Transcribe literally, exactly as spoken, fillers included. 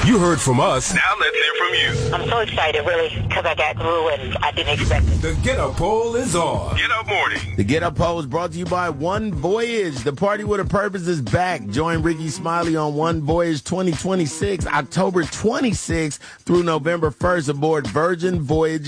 You heard from us. Now let's hear from you. I'm so excited, really, because I got through and I didn't expect it. The Get Up Poll is on. Get Up Morning. The Get Up Poll is brought to you by One Voyage. The Party with a Purpose is back. Join Ricky Smiley on One Voyage twenty twenty-six, October twenty-sixth through November first aboard Virgin Voyage.